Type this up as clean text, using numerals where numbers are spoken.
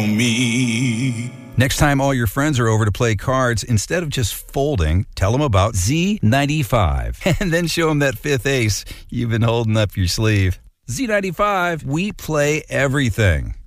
Me. Next time all your friends are over to play cards, instead of just folding, tell them about Z95. And then show them that fifth ace you've been holding up your sleeve. Z95, we play everything.